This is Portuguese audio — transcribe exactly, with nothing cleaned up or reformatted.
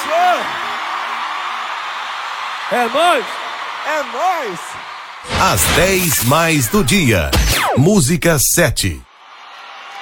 Fechou! É nóis! É nóis! Às dez mais do dia. Música sete.